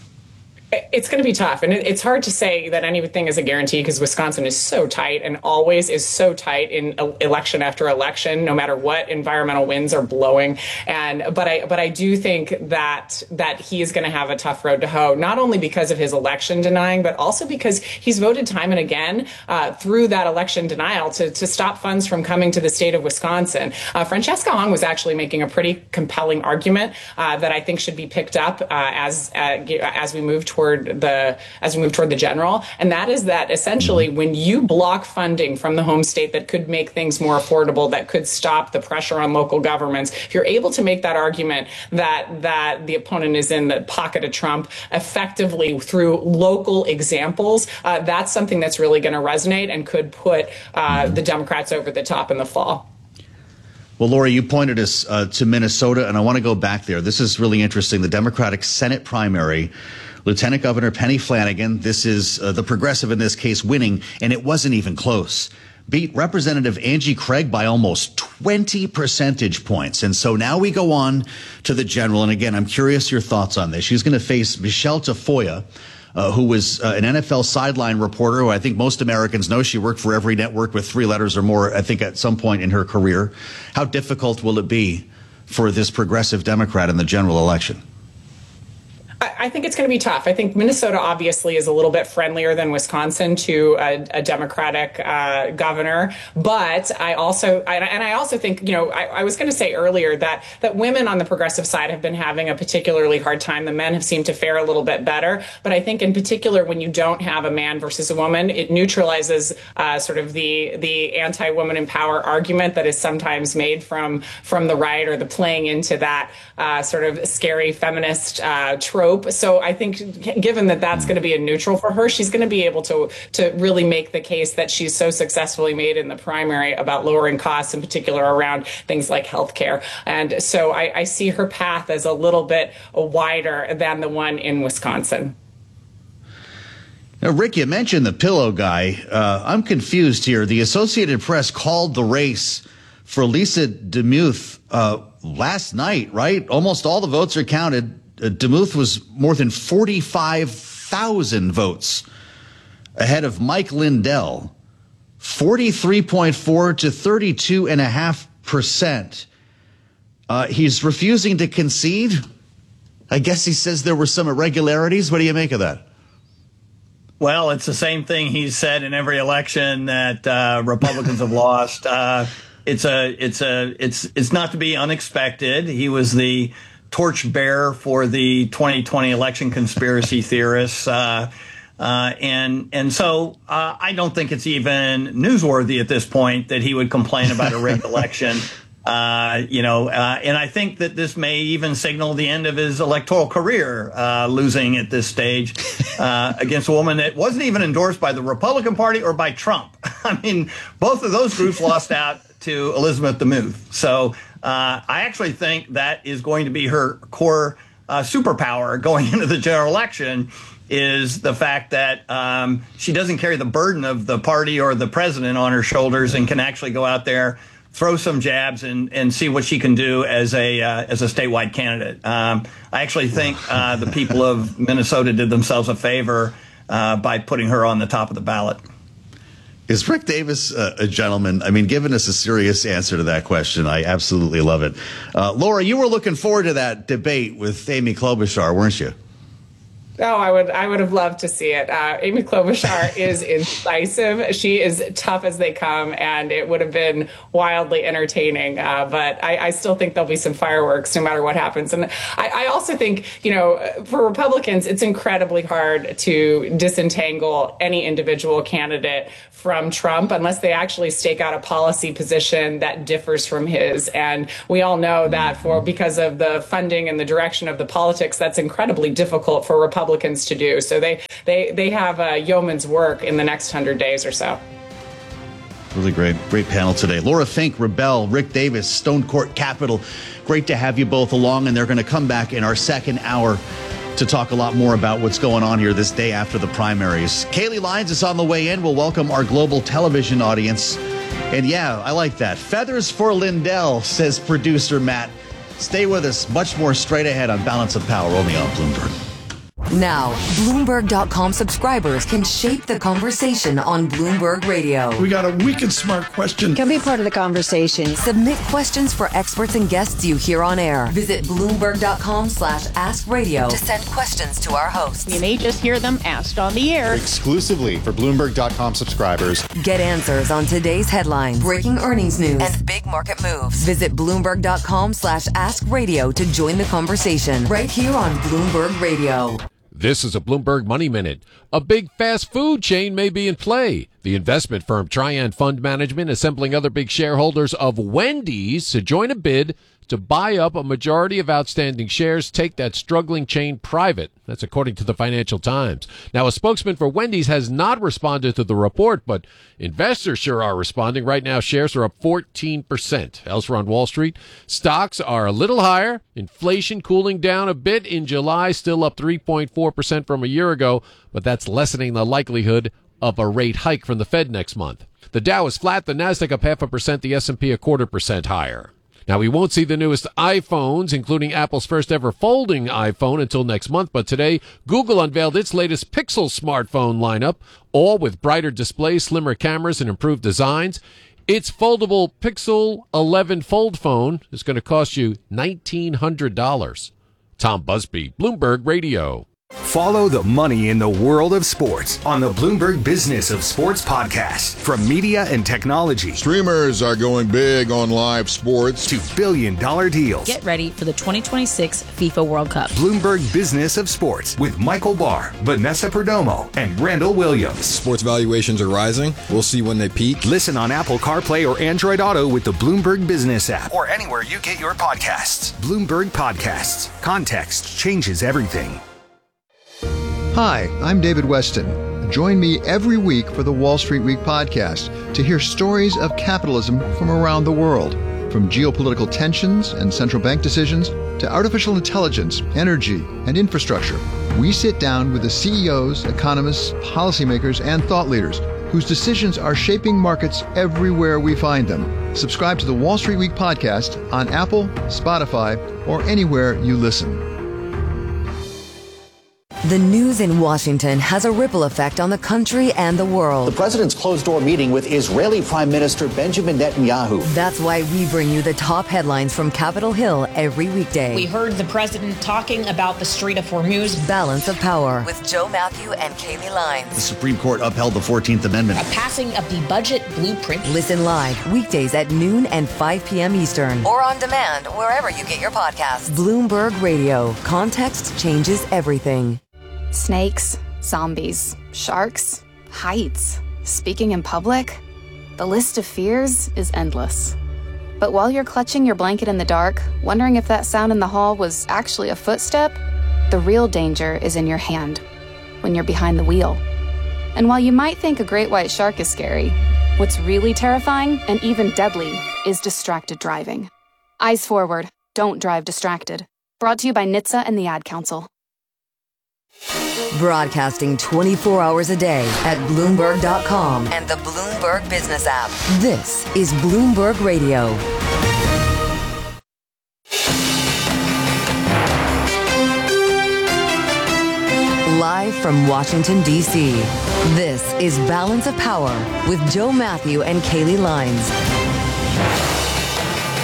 It's going to be tough, and it's hard to say that anything is a guarantee because Wisconsin is so tight and always is so tight in election after election, no matter what environmental winds are blowing. And but I but I do think that that he is going to have a tough road to hoe, not only because of his election denying, but also because he's voted time and again uh, through that election denial to to stop funds from coming to the state of Wisconsin. Uh, Francesca Hong was actually making a pretty compelling argument uh, that I think should be picked up uh, as uh, as we move toward the as we move toward the general, and that is that essentially when you block funding from the home state that could make things more affordable, that could stop the pressure on local governments, if you're able to make that argument that that the opponent is in the pocket of Trump effectively through local examples, uh, that's something that's really going to resonate and could put uh, the Democrats over the top in the fall. Well, Laura, you pointed us uh, to Minnesota, and I want to go back there. This is really interesting. The Democratic Senate primary, Lieutenant Governor Penny Flanagan, this is uh, the progressive in this case, winning, and it wasn't even close. Beat Representative Angie Craig by almost twenty percentage points. And so now we go on to the general. And again, I'm curious your thoughts on this. She's going to face Michelle Tafoya, uh, who was uh, an N F L sideline reporter who I think most Americans know. She worked for every network with three letters or more, I think, at some point in her career. How difficult will it be for this progressive Democrat in the general election? I think it's going to be tough. I think Minnesota obviously is a little bit friendlier than Wisconsin to a, a Democratic uh, governor. But I also, I, and I also think, you know, I, I was going to say earlier that that women on the progressive side have been having a particularly hard time. The men have seemed to fare a little bit better. But I think in particular, when you don't have a man versus a woman, it neutralizes uh, sort of the the anti-woman in power argument that is sometimes made from from the right, or the playing into that uh, sort of scary feminist uh, trope. So I think given that that's going to be a neutral for her, she's going to be able to to really make the case that she's so successfully made in the primary about lowering costs, in particular around things like healthcare. And so I, I see her path as a little bit wider than the one in Wisconsin. Now, Rick, you mentioned the pillow guy. Uh, I'm confused here. The Associated Press called the race for Lisa DeMuth uh, last night, right? Almost all the votes are counted. Uh, DeMuth was more than forty-five thousand votes ahead of Mike Lindell, forty-three point four to thirty-two point five percent. Uh, he's refusing to concede. I guess he says there were some irregularities. What do you make of that? Well, it's the same thing he's said in every election that uh, Republicans have lost. Uh, it's a, it's a, it's, it's not to be unexpected. He was the torchbearer for the twenty twenty election conspiracy theorists. Uh, uh, and and so uh, I don't think it's even newsworthy at this point that he would complain about a rigged election. Uh, you know, uh, and I think that this may even signal the end of his electoral career, uh, losing at this stage uh, against a woman that wasn't even endorsed by the Republican Party or by Trump. I mean, both of those groups lost out to Elizabeth DeMuth. So uh, I actually think that is going to be her core uh, superpower going into the general election, is the fact that um, she doesn't carry the burden of the party or the president on her shoulders and can actually go out there, throw some jabs, and, and see what she can do as a uh, as a statewide candidate. Um, I actually think uh, the people of Minnesota did themselves a favor uh, by putting her on the top of the ballot. Is Rick Davis uh, a gentleman? I mean, giving us a serious answer to that question. I absolutely love it. Uh, Laura, you were looking forward to that debate with Amy Klobuchar, weren't you? Oh, I would I would have loved to see it. Uh, Amy Klobuchar is incisive. She is tough as they come, and it would have been wildly entertaining. Uh, but I, I still think there'll be some fireworks no matter what happens. And I, I also think, you know, for Republicans, it's incredibly hard to disentangle any individual candidate from Trump unless they actually stake out a policy position that differs from his. And we all know that for because of the funding and the direction of the politics, that's incredibly difficult for Republicans Republicans to do. So they they they have a yeoman's work in the next hundred days or so. Really great, great panel today. Laura Fink, Rebel, Rick Davis, Stone Court Capital. Great to have you both along, and they're going to come back in our second hour to talk a lot more about what's going on here this day after the primaries. Kaylee Lyons is on the way in. We'll welcome our global television audience. And yeah, I like that. Feathers for Lindell, says producer Matt. Stay with us. Much more straight ahead on Balance of Power, only on Bloomberg. Now, Bloomberg dot com subscribers can shape the conversation on Bloomberg Radio. We got a wicked smart question. Can be part of the conversation. Submit questions for experts and guests you hear on air. Visit Bloomberg dot com slash ask radio to send questions to our hosts. You may just hear them asked on the air. Exclusively for Bloomberg dot com subscribers. Get answers on today's headlines, breaking earnings news, and big market moves. Visit Bloomberg dot com slash ask radio to join the conversation right here on Bloomberg Radio. This is a Bloomberg Money Minute. A big fast food chain may be in play. The investment firm Trian Fund Management assembling other big shareholders of Wendy's to join a bid to buy up a majority of outstanding shares, take that struggling chain private. That's according to the Financial Times. Now, a spokesman for Wendy's has not responded to the report, but investors sure are responding. Right now, shares are up fourteen percent. Elsewhere on Wall Street, stocks are a little higher. Inflation cooling down a bit in July, still up three point four percent from a year ago, but that's lessening the likelihood of a rate hike from the Fed next month. The Dow is flat, the Nasdaq up half a percent, the S and P a quarter percent higher. Now, we won't see the newest iPhones, including Apple's first ever folding iPhone, until next month. But today, Google unveiled its latest Pixel smartphone lineup, all with brighter displays, slimmer cameras, and improved designs. Its foldable Pixel eleven Fold phone is going to cost you nineteen hundred dollars. Tom Busby, Bloomberg Radio. Follow the money in the world of sports on the Bloomberg Business of Sports podcast. From media and technology. Streamers are going big on live sports. To billion dollar deals. Get ready for the twenty twenty-six FIFA World Cup. Bloomberg Business of Sports with Michael Barr, Vanessa Perdomo, and Randall Williams. Sports valuations are rising. We'll see when they peak. Listen on Apple CarPlay or Android Auto with the Bloomberg Business app. Or anywhere you get your podcasts. Bloomberg Podcasts. Context changes everything. Hi, I'm David Weston. Join me every week for the Wall Street Week podcast to hear stories of capitalism from around the world. From geopolitical tensions and central bank decisions to artificial intelligence, energy, and infrastructure, we sit down with the C E Os, economists, policymakers, and thought leaders whose decisions are shaping markets everywhere we find them. Subscribe to the Wall Street Week podcast on Apple, Spotify, or anywhere you listen. The news in Washington has a ripple effect on the country and the world. The president's closed-door meeting with Israeli Prime Minister Benjamin Netanyahu. That's why we bring you the top headlines from Capitol Hill every weekday. We heard the president talking about the Strait of Hormuz. Balance of Power with Joe Matthew and Kaylee Lyons. The Supreme Court upheld the fourteenth Amendment. A passing of the budget blueprint. Listen live weekdays at noon and five p.m. Eastern. Or on demand wherever you get your podcasts. Bloomberg Radio. Context changes everything. Snakes, zombies, sharks, heights, speaking in public. The list of fears is endless. But while you're clutching your blanket in the dark, wondering if that sound in the hall was actually a footstep, the real danger is in your hand, when you're behind the wheel. And while you might think a great white shark is scary, what's really terrifying and even deadly is distracted driving. Eyes forward, don't drive distracted. Brought to you by N H T S A and the Ad Council. Broadcasting twenty-four hours a day at Bloomberg dot com and the Bloomberg Business app. This is Bloomberg Radio. Live from Washington, D C, this is Balance of Power with Joe Matthew and Kaylee Lyons.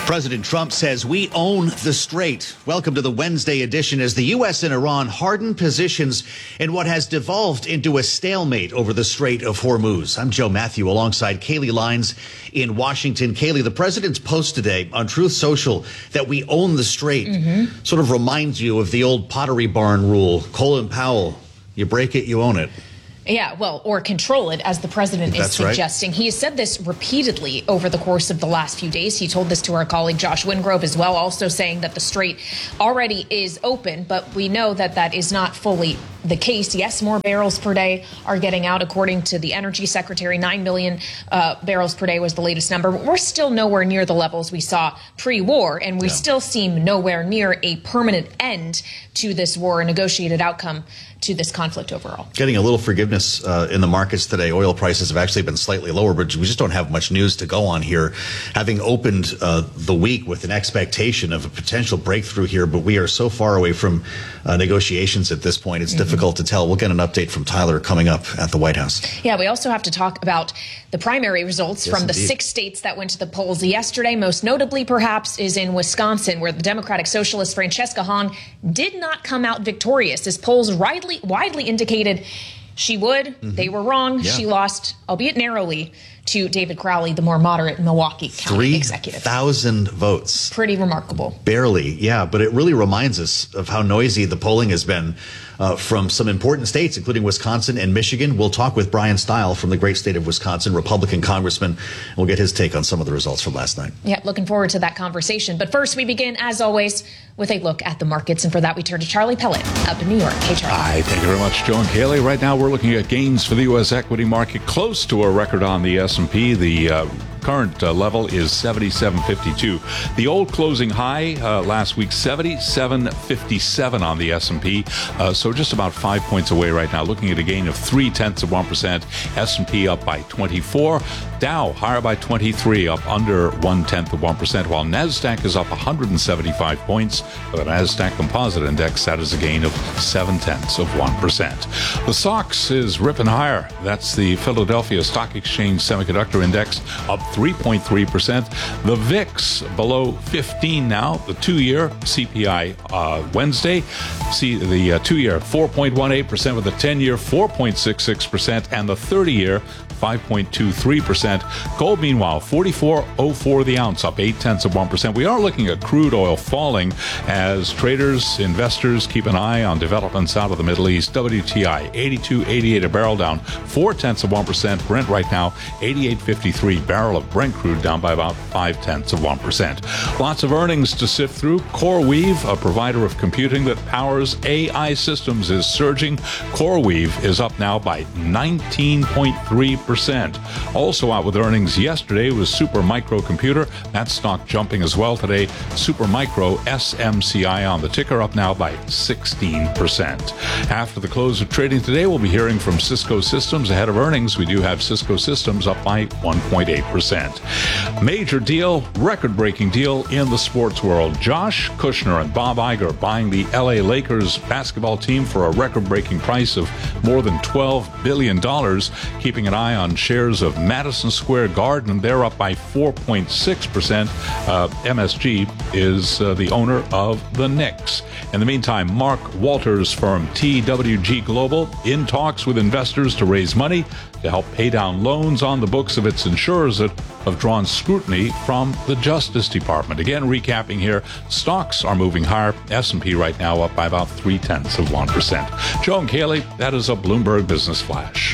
President Trump says we own the Strait. Welcome to the Wednesday edition as the U S and Iran harden positions in what has devolved into a stalemate over the Strait of Hormuz. I'm Joe Matthew alongside Kaylee Lines in Washington. Kaylee, the president's post today on Truth Social that we own the Strait mm-hmm. sort of reminds you of the old Pottery Barn rule. Colin Powell, you break it, you own it. Yeah, well, or control it, as the president is suggesting. Right. He has said this repeatedly over the course of the last few days. He told this to our colleague Josh Wingrove as well, also saying that the Strait already is open, but we know that that is not fully the case. Yes, more barrels per day are getting out, according to the Energy Secretary. Nine million uh, barrels per day was the latest number. But we're still nowhere near the levels we saw pre-war, and we yeah. still seem nowhere near a permanent end to this war, a negotiated outcome to this conflict overall. Getting a little forgiveness uh, in the markets today. Oil prices have actually been slightly lower, but we just don't have much news to go on here. Having opened uh, the week with an expectation of a potential breakthrough here, but we are so far away from uh, negotiations at this point, it's mm-hmm. difficult to tell. We'll get an update from Tyler coming up at the White House. Yeah, we also have to talk about the primary results yes, from the indeed. six states that went to the polls yesterday. Most notably, perhaps, is in Wisconsin, where the Democratic Socialist Francesca Hahn did not come out victorious, as polls widely, widely indicated she would. Mm-hmm. They were wrong. Yeah. She lost, albeit narrowly, to David Crowley, the more moderate Milwaukee County executive. three thousand votes. Pretty remarkable. Barely, yeah. But it really reminds us of how noisy the polling has been uh, from some important states, including Wisconsin and Michigan. We'll talk with Brian Stile from the great state of Wisconsin, Republican congressman. We'll get his take on some of the results from last night. Yeah, looking forward to that conversation. But first, we begin, as always, with a look at the markets. And for that, we turn to Charlie Pellet up in New York. Hey, Charlie. Hi, thank you very much, Joe and Kaylee. Right now, we're looking at gains for the U S equity market, close to a record on the S and P. The uh, current uh, level is seventy-seven fifty-two. The old closing high uh, last week, seventy-seven fifty-seven on the S and P. Uh, so just about five points away right now. Looking at a gain of three tenths of one percent. S and P up by twenty-four. Dow higher by twenty-three, up under one tenth of one percent, while NASDAQ is up one hundred seventy-five points. With the NASDAQ Composite Index, that is a gain of seven tenths of one percent. The S O X is ripping higher. That's the Philadelphia Stock Exchange Semiconductor Index, up three point three percent. The V I X below fifteen now. The two-year C P I uh, Wednesday. See the uh, two-year four point one eight percent, with the ten-year four point six six percent, and the thirty-year five point two three percent. Gold, meanwhile, forty-four oh four the ounce, up eight tenths of one percent. We are looking at crude oil falling as traders, investors keep an eye on developments out of the Middle East. W T I eighty-two eighty-eight a barrel, down four tenths of one percent. Brent right now eighty-eight fifty-three. Barrel of Brent crude down by about five tenths of one percent. Lots of earnings to sift through. CoreWeave, a provider of computing that powers A I systems, is surging. CoreWeave is up now by nineteen point three percent. Also out with earnings yesterday was Supermicro Computer. That stock jumping as well today. Supermicro, S M C I on the ticker, up now by sixteen percent. After the close of trading today, we'll be hearing from Cisco Systems. Ahead of earnings, we do have Cisco Systems up by one point eight percent. Major deal, record-breaking deal in the sports world. Josh Kushner and Bob Iger buying the L A Lakers basketball team for a record-breaking price of more than twelve billion dollars. Keeping an eye on shares of Madison Square Garden, they're up by four point six percent. Uh, M S G is uh, the owner of the Knicks. In the meantime, Mark Walters' firm T W G Global in talks with investors to raise money to help pay down loans on the books of its insurers that have drawn scrutiny from the Justice Department. Again, recapping here, stocks are moving higher. S and P right now up by about three tenths of one percent. Joe and Kaylee, that is a Bloomberg Business Flash.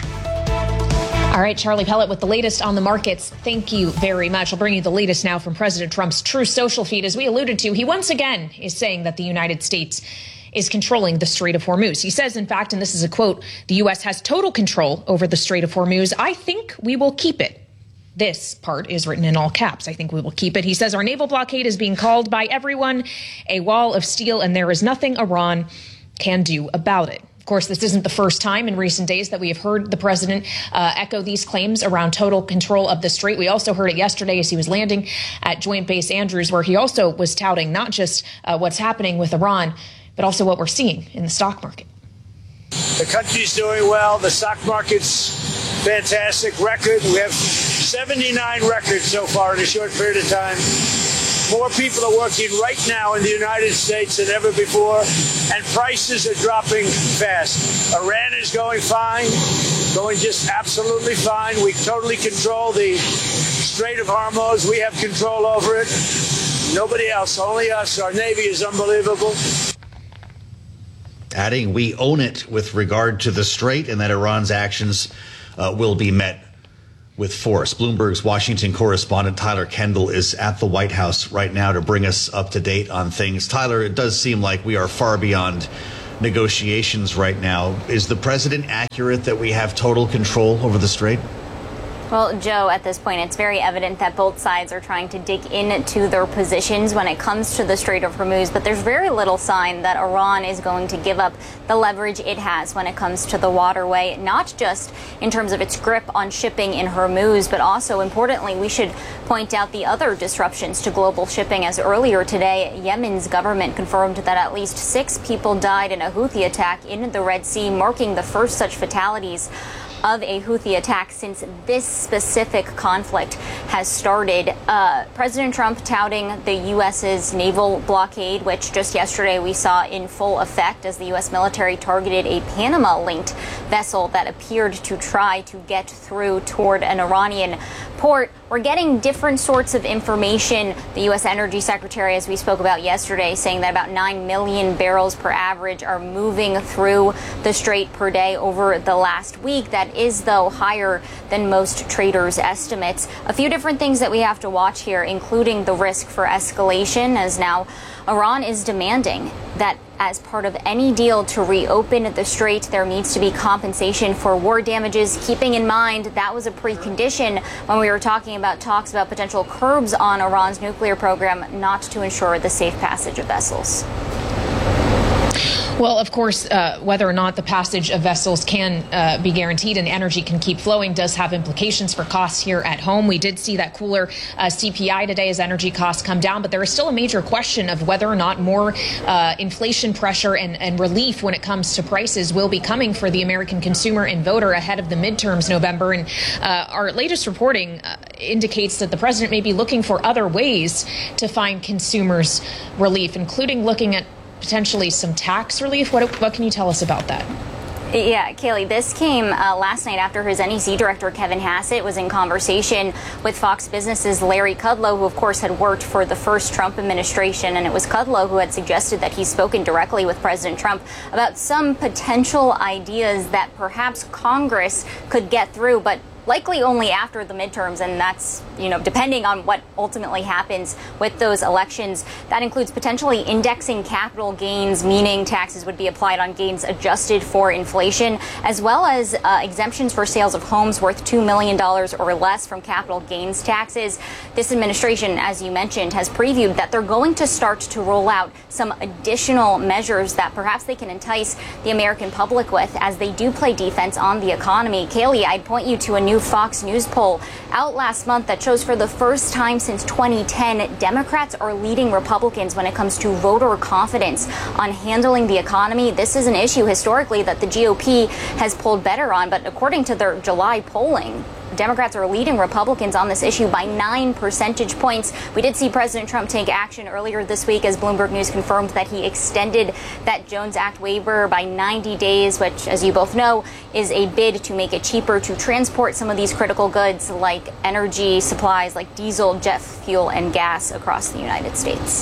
All right, Charlie Pellet with the latest on the markets. Thank you very much. I'll bring you the latest now from President Trump's Truth Social feed. As we alluded to, he once again is saying that the United States is controlling the Strait of Hormuz. He says, in fact, and this is a quote, the U S has total control over the Strait of Hormuz. I think we will keep it. This part is written in all caps. I think we will keep it. He says our naval blockade is being called by everyone a wall of steel, and there is nothing Iran can do about it. Of course, this isn't the first time in recent days that we have heard the president uh, echo these claims around total control of the strait. We also heard it yesterday as he was landing at Joint Base Andrews, where he also was touting not just uh, what's happening with Iran, but also what we're seeing in the stock market. The country's doing well. The stock market's fantastic record. We have seventy-nine records so far in a short period of time. More people are working right now in the United States than ever before, and prices are dropping fast. Iran is going fine, going just absolutely fine. We totally control the Strait of Hormuz. We have control over it. Nobody else, only us. Our Navy is unbelievable. Adding, we own it with regard to the Strait, and that Iran's actions uh, will be met with force. Bloomberg's Washington correspondent Tyler Kendall is at the White House right now to bring us up to date on things. Tyler, it does seem like we are far beyond negotiations right now. Is the president accurate that we have total control over the Strait? Well, Joe, at this point, it's very evident that both sides are trying to dig into their positions when it comes to the Strait of Hormuz, but there's very little sign that Iran is going to give up the leverage it has when it comes to the waterway, not just in terms of its grip on shipping in Hormuz, but also, importantly, we should point out the other disruptions to global shipping, as earlier today, Yemen's government confirmed that at least six people died in a Houthi attack in the Red Sea, marking the first such fatalities of a Houthi attack since this specific conflict has started. Uh, President Trump touting the U S's naval blockade, which just yesterday we saw in full effect as the U S military targeted a Panama-linked vessel that appeared to try to get through toward an Iranian port. We're getting different sorts of information. The U S Energy Secretary, as we spoke about yesterday, saying that about nine million barrels per average are moving through the Strait per day over the last week. That is, though, higher than most traders' estimates. A few different things that we have to watch here, including the risk for escalation, as now Iran is demanding that as part of any deal to reopen the Strait, there needs to be compensation for war damages, keeping in mind that was a precondition when we were talking about talks about potential curbs on Iran's nuclear program, not to ensure the safe passage of vessels. Well, of course, uh, whether or not the passage of vessels can uh, be guaranteed and energy can keep flowing does have implications for costs here at home. We did see that cooler uh, C P I today as energy costs come down, but there is still a major question of whether or not more uh, inflation pressure and, and relief when it comes to prices will be coming for the American consumer and voter ahead of the midterms November. And uh, our latest reporting uh, indicates that the president may be looking for other ways to find consumers relief, including looking at potentially some tax relief. What, what can you tell us about that? Yeah, Kaylee, this came uh, last night after his N E C director, Kevin Hassett, was in conversation with Fox Business's Larry Kudlow, who, of course, had worked for the first Trump administration. And it was Kudlow who had suggested that he's spoken directly with President Trump about some potential ideas that perhaps Congress could get through, but likely only after the midterms, and that's, you know, depending on what ultimately happens with those elections. That includes potentially indexing capital gains, meaning taxes would be applied on gains adjusted for inflation, as well as uh, exemptions for sales of homes worth two million dollars or less from capital gains taxes. This administration, as you mentioned, has previewed that they're going to start to roll out some additional measures that perhaps they can entice the American public with as they do play defense on the economy. Kaylee, I'd point you to a new Fox News poll out last month that shows for the first time since twenty ten, Democrats are leading Republicans when it comes to voter confidence on handling the economy. This is an issue historically that the G O P has polled better on, but according to their July polling, Democrats are leading Republicans on this issue by nine percentage points. We did see President Trump take action earlier this week as Bloomberg News confirmed that he extended that Jones Act waiver by ninety days, which, as you both know, is a bid to make it cheaper to transport some of these critical goods like energy supplies like diesel, jet fuel, and gas across the United States.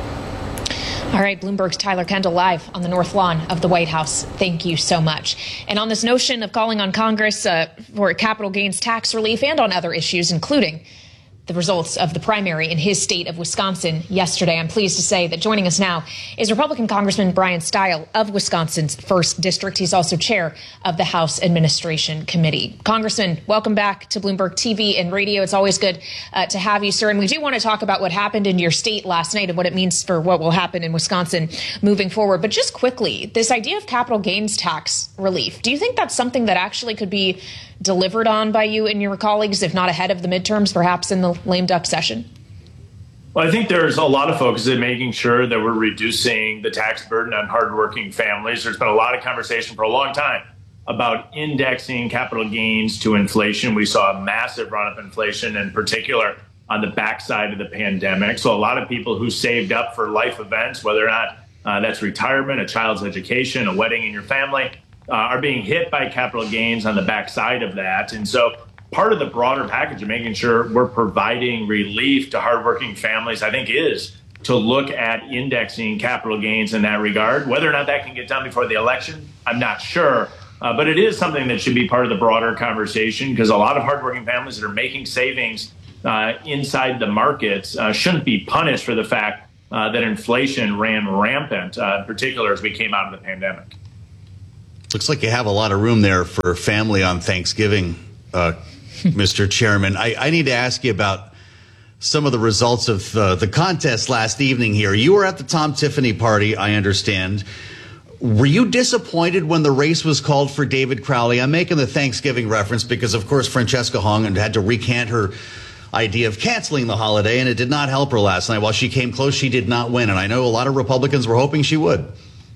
All right, Bloomberg's Tyler Kendall live on the North Lawn of the White House. Thank you so much. And on this notion of calling on Congress uh, for capital gains tax relief and on other issues, including the results of the primary in his state of Wisconsin yesterday, I'm pleased to say that joining us now is Republican Congressman Brian Stile of Wisconsin's first District. He's also chair of the House Administration Committee. Congressman, welcome back to Bloomberg T V and radio. It's always good uh, to have you, sir. And we do want to talk about what happened in your state last night and what it means for what will happen in Wisconsin moving forward. But just quickly, this idea of capital gains tax relief, do you think that's something that actually could be delivered on by you and your colleagues, if not ahead of the midterms, perhaps in the lame duck session? Well, I think there's a lot of focus in making sure that we're reducing the tax burden on hardworking families. There's been a lot of conversation for a long time about indexing capital gains to inflation. We saw a massive run-up in inflation, in particular on the backside of the pandemic. So a lot of people who saved up for life events, whether or not uh, that's retirement, a child's education, a wedding in your family, uh, are being hit by capital gains on the backside of that. And so part of the broader package of making sure we're providing relief to hardworking families, I think, is to look at indexing capital gains in that regard. Whether or not that can get done before the election, I'm not sure. Uh, but it is something that should be part of the broader conversation, because a lot of hardworking families that are making savings uh, inside the markets uh, shouldn't be punished for the fact uh, that inflation ran rampant, uh, in particular as we came out of the pandemic. Looks like you have a lot of room there for family on Thanksgiving, uh, Mister Chairman. I, I need to ask you about some of the results of uh, the contest last evening here. You were at the Tom Tiffany party, I understand. Were you disappointed when the race was called for David Crowley? I'm making the Thanksgiving reference because, of course, Francesca Hong had to recant her idea of canceling the holiday, and it did not help her last night. While she came close, she did not win, and I know a lot of Republicans were hoping she would.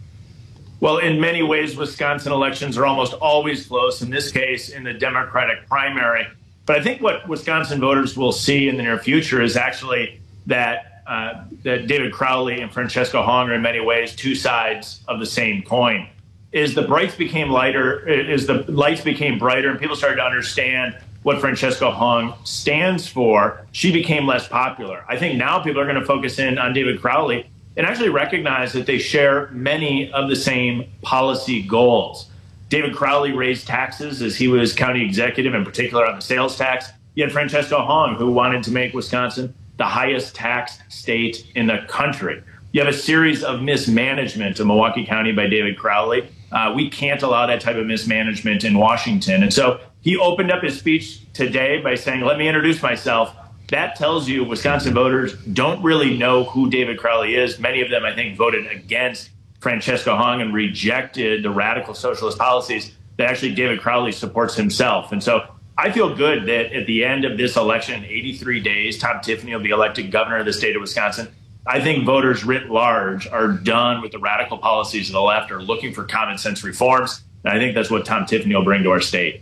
Well, in many ways, Wisconsin elections are almost always close, in this case, in the Democratic primary. But I think what Wisconsin voters will see in the near future is actually that uh, that David Crowley and Francesca Hong are in many ways two sides of the same coin. Is the brights became lighter, is the lights became brighter, and people started to understand what Francesca Hong stands for, she became less popular. I think now people are going to focus in on David Crowley and actually recognize that they share many of the same policy goals. David Crowley raised taxes as he was county executive, in particular on the sales tax. You had Francesca Hong, who wanted to make Wisconsin the highest taxed state in the country. You have a series of mismanagement of Milwaukee County by David Crowley. Uh, we can't allow that type of mismanagement in Washington. And so he opened up his speech today by saying, let me introduce myself. That tells you Wisconsin voters don't really know who David Crowley is. Many of them, I think, voted against Francesca Hong and rejected the radical socialist policies that actually David Crowley supports himself. And so I feel good that at the end of this election, eighty-three days, Tom Tiffany will be elected governor of the state of Wisconsin. I think voters writ large are done with the radical policies of the left, are looking for common sense reforms. And I think that's what Tom Tiffany will bring to our state.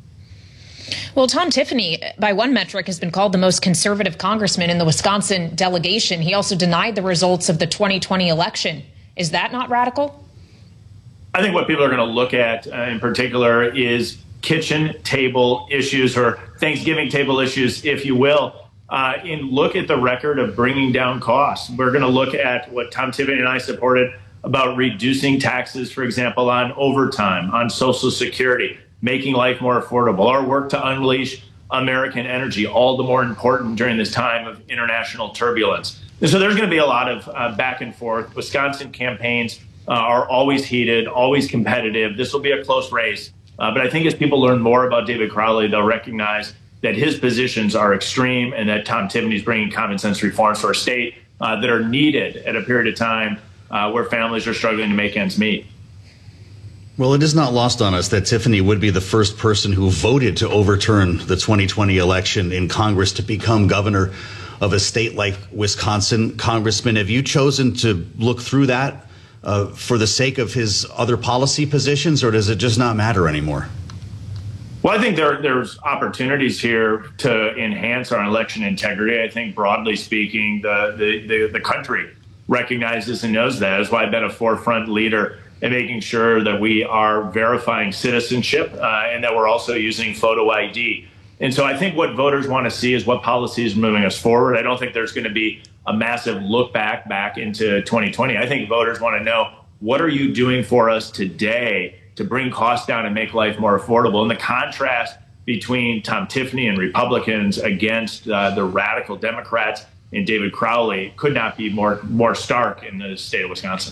Well, Tom Tiffany, by one metric, has been called the most conservative congressman in the Wisconsin delegation. He also denied the results of the twenty twenty election. Is that not radical? I think what people are going to look at uh, in particular is kitchen table issues, or Thanksgiving table issues, if you will, uh, and look at the record of bringing down costs. We're going to look at what Tom Tiffany and I supported about reducing taxes, for example, on overtime, on Social Security, making life more affordable. Our work to unleash American energy, all the more important during this time of international turbulence. And so there's going to be a lot of uh, back and forth. Wisconsin campaigns uh, are always heated, always competitive. This will be a close race. Uh, but I think as people learn more about David Crowley, they'll recognize that his positions are extreme and that Tom Tiffany is bringing common sense reforms to our state uh, that are needed at a period of time uh, where families are struggling to make ends meet. Well, it is not lost on us that Tiffany would be the first person who voted to overturn the twenty twenty election in Congress to become governor of a state like Wisconsin. Congressman, have you chosen to look through that uh, for the sake of his other policy positions, or does it just not matter anymore? Well, I think there, there's opportunities here to enhance our election integrity. I think broadly speaking, the, the, the, the country recognizes and knows that. That's why I've been a forefront leader in making sure that we are verifying citizenship uh, and that we're also using photo I D. And so I think what voters want to see is what policies are moving us forward. I don't think there's going to be a massive look back back into twenty twenty. I think voters want to know, what are you doing for us today to bring costs down and make life more affordable? And the contrast between Tom Tiffany and Republicans against uh, the radical Democrats and David Crowley could not be more, more stark in the state of Wisconsin.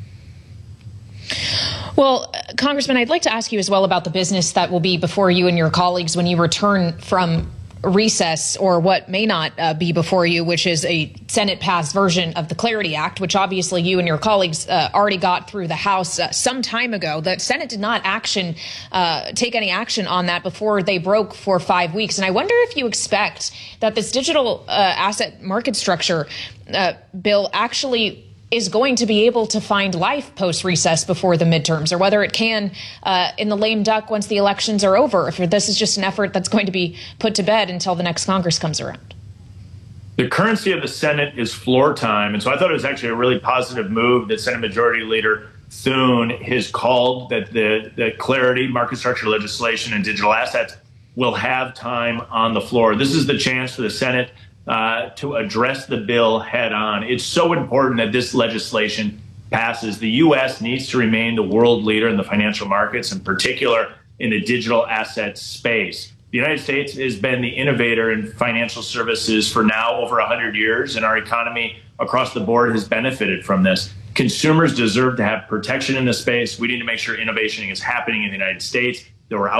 Well, Congressman, I'd like to ask you as well about the business that will be before you and your colleagues when you return from recess, or what may not uh, be before you, which is a Senate-passed version of the Clarity Act, which obviously you and your colleagues uh, already got through the House uh, some time ago. The Senate did not action uh, take any action on that before they broke for five weeks. And I wonder if you expect that this digital uh, asset market structure uh, bill actually is going to be able to find life post-recess before the midterms, or whether it can uh, in the lame duck once the elections are over, if this is just an effort that's going to be put to bed until the next Congress comes around. The currency of the Senate is floor time. And so I thought it was actually a really positive move that Senate Majority Leader Thune has called that the, the clarity, market structure legislation, and digital assets will have time on the floor. This is the chance for the Senate uh, to address the bill head on. It's so important that this legislation passes. The U S needs to remain the world leader in the financial markets, in particular in the digital assets space. The United States has been the innovator in financial services for now over one hundred years, and our economy across the board has benefited from this. Consumers deserve to have protection in this space. We need to make sure innovation is happening in the United States, that we're out